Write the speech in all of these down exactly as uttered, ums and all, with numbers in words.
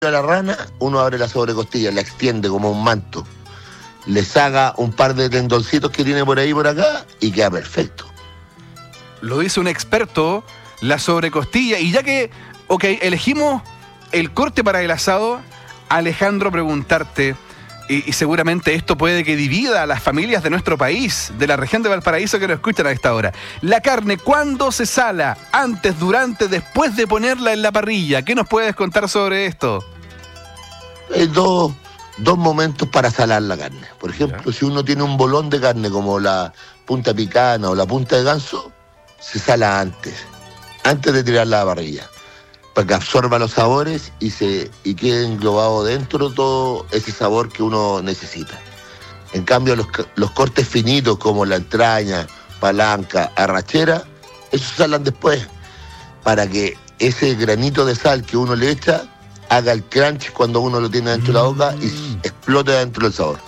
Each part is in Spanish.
a la rana, uno abre la sobrecostilla, la extiende como un manto, le saca un par de tendoncitos que tiene por ahí y por acá y queda perfecto. Lo dice un experto, la sobrecostilla. Y ya que, ok, elegimos el corte para el asado, Alejandro, preguntarte, y, y seguramente esto puede que divida a las familias de nuestro país, de la región de Valparaíso que nos escuchan a esta hora. La carne, ¿cuándo se sala? ¿Antes, durante, después de ponerla en la parrilla? ¿Qué nos puedes contar sobre esto? Hay dos, dos momentos para salar la carne. Por ejemplo, ¿ya? Si uno tiene un bolón de carne como la punta picana o la punta de ganso, se sala antes, antes de tirarla a la parrilla, para que absorba los sabores y se y quede englobado dentro todo ese sabor que uno necesita. En cambio, los, los cortes finitos como la entraña, palanca, arrachera, esos salan después, para que ese granito de sal que uno le echa haga el crunch cuando uno lo tiene dentro de la boca y explote dentro del sabor.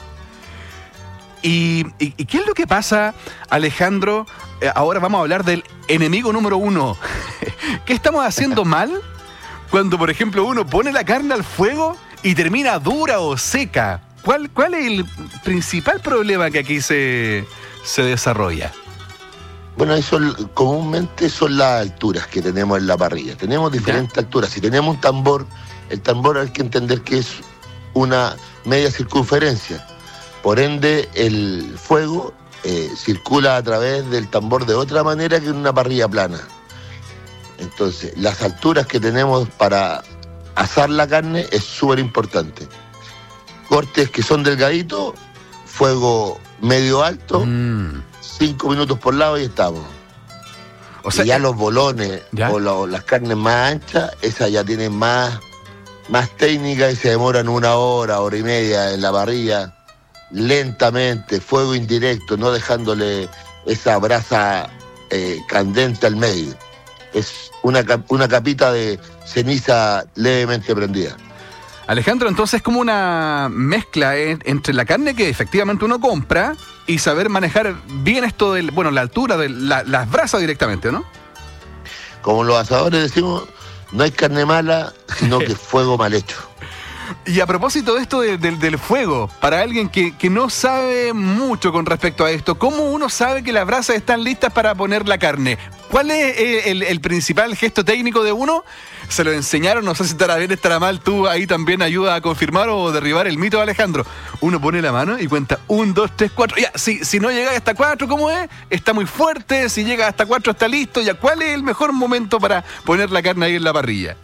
¿Y, y, y qué es lo que pasa, Alejandro? Eh, ahora vamos a hablar del enemigo número uno. ¿Qué estamos haciendo mal cuando, por ejemplo, uno pone la carne al fuego y termina dura o seca? ¿Cuál, cuál es el principal problema que aquí se, se desarrolla? Bueno, eso comúnmente son las alturas que tenemos en la parrilla. Tenemos diferentes ¿Ya? alturas. Si tenemos un tambor, el tambor hay que entender que es una media circunferencia. Por ende, el fuego eh, circula a través del tambor de otra manera que en una parrilla plana. Entonces, las alturas que tenemos para asar la carne es súper importante. Cortes que son delgaditos, fuego medio alto, mm. cinco minutos por lado y estamos. O sea, y ya los bolones ¿ya? o lo, las carnes más anchas, esas ya tienen más, más técnica y se demoran una hora, hora y media en la parrilla. Lentamente, fuego indirecto, no dejándole esa brasa eh, candente al medio. Es una, una capita de ceniza levemente prendida. Alejandro, entonces es como una mezcla eh, entre la carne que efectivamente uno compra y saber manejar bien esto de, bueno, la altura de la, las brasas directamente, ¿no? Como los asadores decimos, no hay carne mala, sino que fuego mal hecho. Y a propósito de esto de, de, del fuego, para alguien que, que no sabe mucho con respecto a esto, ¿cómo uno sabe que las brasas están listas para poner la carne? ¿Cuál es el, el, el principal gesto técnico de uno? ¿Se lo enseñaron? No sé si estará bien, estará mal. Tú ahí también ayuda a confirmar o derribar el mito, Alejandro. Uno pone la mano y cuenta un, dos, tres, cuatro. Ya, si, si no llega hasta cuatro, ¿cómo es? Está muy fuerte. Si llega hasta cuatro, está listo. Ya, ¿cuál es el mejor momento para poner la carne ahí en la parrilla?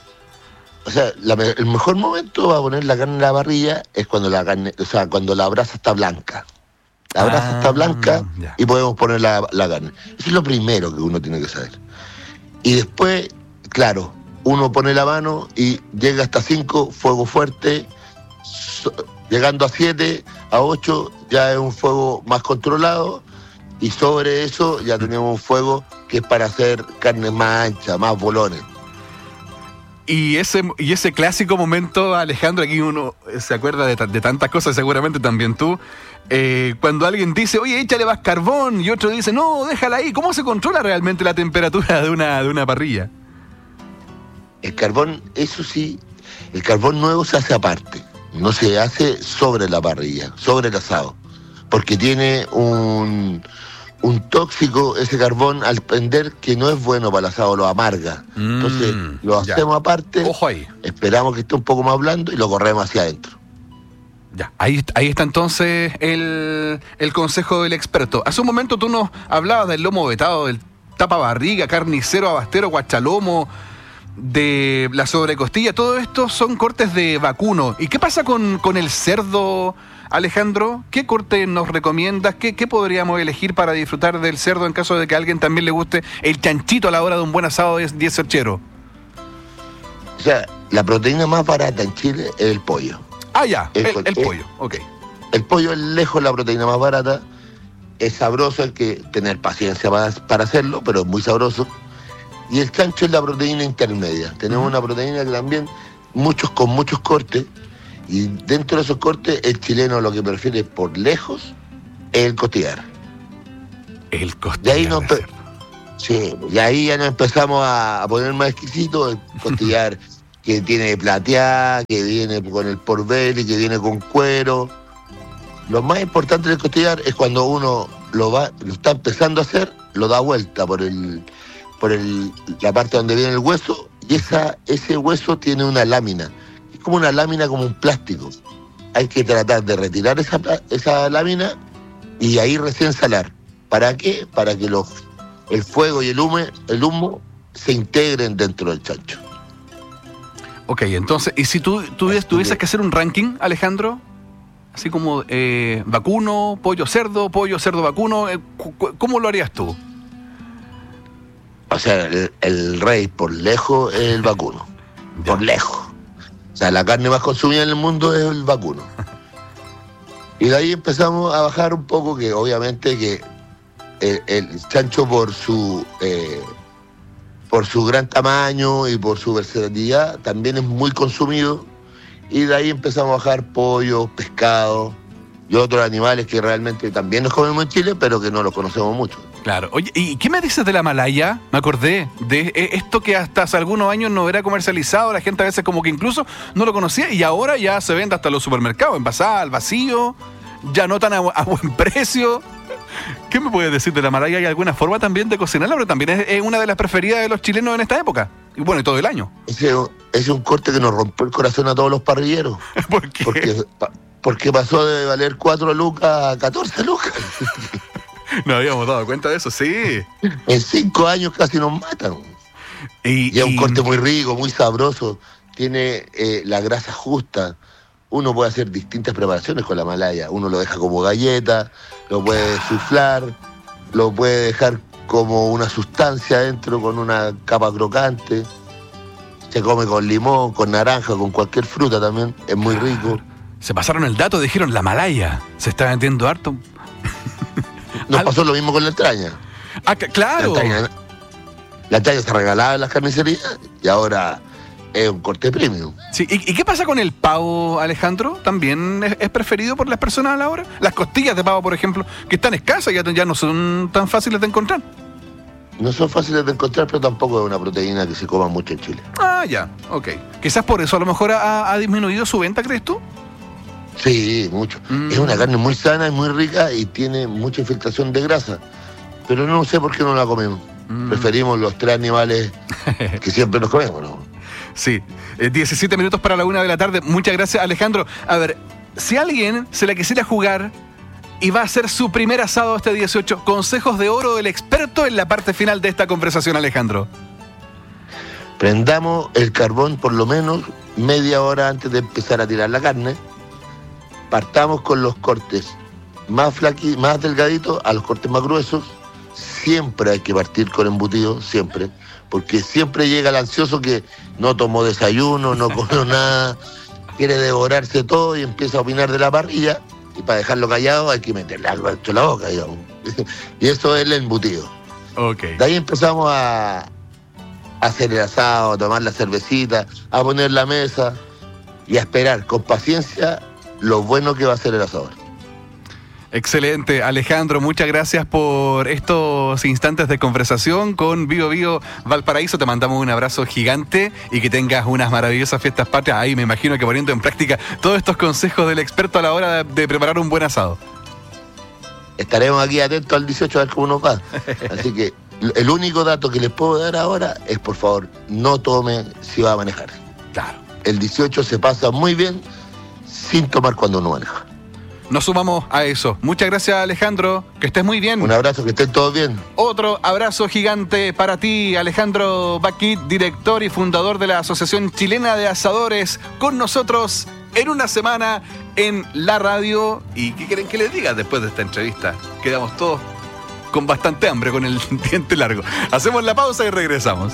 O sea, la, el mejor momento para poner la carne en la parrilla es cuando la carne, o sea, cuando la brasa está blanca. La brasa ah, está blanca ya. y podemos poner la, la carne. Eso es lo primero que uno tiene que saber. Y después, claro, uno pone la mano y llega hasta cinco, fuego fuerte. So, llegando a siete, a ocho, ya es un fuego más controlado. Y sobre eso ya tenemos un fuego que es para hacer carne más ancha, más bolones. Y ese, y ese clásico momento, Alejandro, aquí uno se acuerda de, de tantas cosas, seguramente también tú, eh, cuando alguien dice, oye, échale más carbón, y otro dice, no, déjala ahí. ¿Cómo se controla realmente la temperatura de una, de una parrilla? El carbón, eso sí, el carbón nuevo se hace aparte, no se hace sobre la parrilla, sobre el asado, porque tiene un... un tóxico ese carbón al prender que no es bueno para el asado, lo amarga. Mm, Entonces lo hacemos ya. aparte, Ojo ahí. Esperamos que esté un poco más blando y lo corremos hacia adentro. Ya, ahí, ahí está entonces el, el consejo del experto. Hace un momento tú nos hablabas del lomo vetado, del tapabarriga, carnicero, abastero, guachalomo, de la sobrecostilla. Todo esto son cortes de vacuno. ¿Y qué pasa con, con el cerdo, Alejandro? ¿Qué corte nos recomiendas? ¿Qué, ¿Qué podríamos elegir para disfrutar del cerdo en caso de que a alguien también le guste el chanchito a la hora de un buen asado de diez ochero? O sea, la proteína más barata en Chile es el pollo. Ah, ya, el, el, el es, pollo, ok. El pollo es lejos la proteína más barata. Es sabroso, hay que tener paciencia para, para hacerlo, pero es muy sabroso. Y el chancho es la proteína intermedia. Tenemos uh-huh. una proteína que también, muchos con muchos cortes, y dentro de esos cortes, el chileno lo que prefiere por lejos es el costillar. El costillar. De ahí nos sí, y ahí ya nos empezamos a, a poner más exquisitos, el costillar que tiene plateada, que viene con el porvel y que viene con cuero. Lo más importante del costillar es cuando uno lo va, lo está empezando a hacer, lo da vuelta por el, por el, la parte donde viene el hueso, y esa, ese hueso tiene una lámina. Es como una lámina, como un plástico. Hay que tratar de retirar esa, esa lámina y ahí recién salar. ¿Para qué? Para que los, el fuego y el humo, el humo se integren dentro del chancho. Ok, entonces, ¿y si tú tuvieses, tuvieses que hacer un ranking, Alejandro? Así como eh, vacuno, pollo cerdo, pollo cerdo vacuno, eh, ¿cómo lo harías tú? O sea, el, el rey por lejos es el vacuno, ya. Por lejos. O sea, la carne más consumida en el mundo es el vacuno. Y de ahí empezamos a bajar un poco, que obviamente que el, el chancho por su eh, por su gran tamaño y por su versatilidad también es muy consumido. Y de ahí empezamos a bajar pollo, pescado y otros animales que realmente también nos comemos en Chile, pero que no los conocemos mucho. Claro. Oye, ¿y qué me dices de la malaya? Me acordé de esto que hasta hace algunos años no era comercializado, la gente a veces como que incluso no lo conocía, y ahora ya se vende hasta en los supermercados, envasada, al vacío, ya no tan a, a buen precio. ¿Qué me puedes decir de la malaya? ¿Hay alguna forma también de cocinarla? Pero también es, es una de las preferidas de los chilenos en esta época. Y bueno, y todo el año. Ese, ese es un corte que nos rompió el corazón a todos los parrilleros. ¿Por qué? Porque, porque pasó de valer cuatro lucas a catorce lucas. Nos habíamos dado cuenta de eso, sí. En cinco años casi nos matan. Y, y es un y... corte muy rico, muy sabroso. Tiene eh, la grasa justa. Uno puede hacer distintas preparaciones con la malaya. Uno lo deja como galleta, lo puede suflar, lo puede dejar como una sustancia adentro con una capa crocante. Se come con limón, con naranja, con cualquier fruta también. Es muy rico. Se pasaron el dato, dijeron la malaya. Se está vendiendo harto. Nos pasó lo mismo con la entraña. Ah, claro. La entraña, la entraña se regalaba en las carnicerías y ahora es un corte premium. Sí. ¿Y, ¿Y qué pasa con el pavo, Alejandro? ¿También es, es preferido por las personas a la hora? Las costillas de pavo, por ejemplo, que están escasas, ya, ya no son tan fáciles de encontrar. No son fáciles de encontrar, pero tampoco es una proteína que se coma mucho en Chile. Ah, ya, ok. Quizás por eso a lo mejor ha, ha disminuido su venta, ¿crees tú? Sí, mucho. Mm. Es una carne muy sana, es muy rica y tiene mucha infiltración de grasa. Pero no sé por qué no la comemos. Mm. Preferimos los tres animales que siempre nos comemos, ¿no? Sí, eh, diecisiete minutos para la una de la tarde. Muchas gracias, Alejandro. A ver, si alguien se la quisiera jugar y va a hacer su primer asado este dieciocho, consejos de oro del experto en la parte final de esta conversación, Alejandro. Prendamos el carbón por lo menos media hora antes de empezar a tirar la carne. Partamos con los cortes más flaqui, más delgaditos a los cortes más gruesos. Siempre hay que partir con embutido, siempre. Porque siempre llega el ansioso que no tomó desayuno, no comió nada, quiere devorarse todo y empieza a opinar de la parrilla. Y para dejarlo callado hay que meterle algo dentro de la boca, digamos. Y eso es el embutido. Okay. De ahí empezamos a, a hacer el asado, a tomar la cervecita, a poner la mesa y a esperar con paciencia lo bueno que va a ser el asador. Excelente, Alejandro, muchas gracias por estos instantes de conversación con Bio Bio Valparaíso. Te mandamos un abrazo gigante y que tengas unas maravillosas fiestas patrias. Ahí me imagino que poniendo en práctica todos estos consejos del experto a la hora de, de preparar un buen asado. Estaremos aquí atentos al dieciocho a ver cómo nos va. Así que el único dato que les puedo dar ahora es, por favor, no tome si va a manejar. Claro. El dieciocho se pasa muy bien sin tomar cuando uno maneja. Nos sumamos a eso. Muchas gracias, Alejandro. Que estés muy bien. Un abrazo, que estén todos bien. Otro abrazo gigante para ti, Alejandro Baquit, director y fundador de la Asociación Chilena de Asadores, con nosotros en una semana en la radio. ¿Y qué quieren que les diga después de esta entrevista? Quedamos todos con bastante hambre, con el diente largo. Hacemos la pausa y regresamos.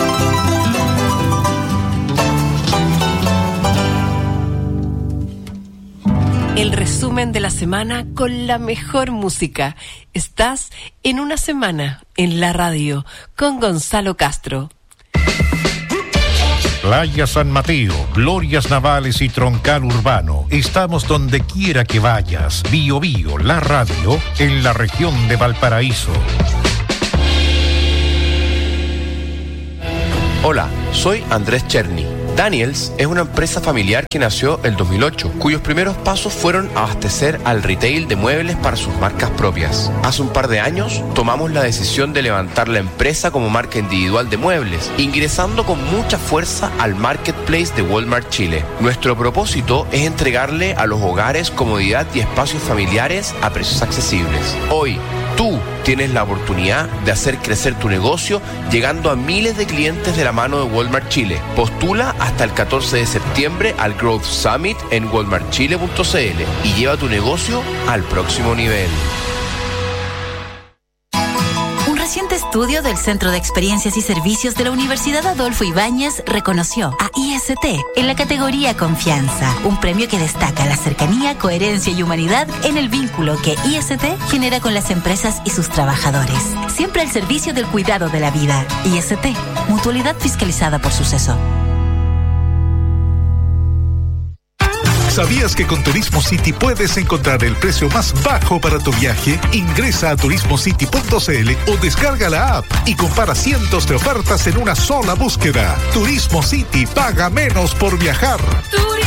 El resumen de la semana con la mejor música. Estás en una semana en la radio con Gonzalo Castro. Playa San Mateo, Glorias Navales y Troncal Urbano. Estamos donde quiera que vayas. Bio Bio, la radio en la región de Valparaíso. Hola, soy Andrés Cherny. Daniels es una empresa familiar que nació el dos mil ocho, cuyos primeros pasos fueron abastecer al retail de muebles para sus marcas propias. Hace un par de años tomamos la decisión de levantar la empresa como marca individual de muebles, ingresando con mucha fuerza al marketplace de Walmart Chile. Nuestro propósito es entregarle a los hogares comodidad y espacios familiares a precios accesibles. Hoy, tú tienes la oportunidad de hacer crecer tu negocio llegando a miles de clientes de la mano de Walmart Chile. Postula hasta el catorce de septiembre al Growth Summit en walmart chile punto c l y lleva tu negocio al próximo nivel. Un reciente estudio del Centro de Experiencias y Servicios de la Universidad Adolfo Ibáñez reconoció a I S T en la categoría Confianza, un premio que destaca la cercanía, coherencia y humanidad en el vínculo que I S T genera con las empresas y sus trabajadores. Siempre al servicio del cuidado de la vida. I S T, mutualidad fiscalizada por Suceso. ¿Sabías que con Turismo City puedes encontrar el precio más bajo para tu viaje? Ingresa a turismo city punto c l o descarga la app y compara cientos de ofertas en una sola búsqueda. Turismo City, paga menos por viajar. Turismo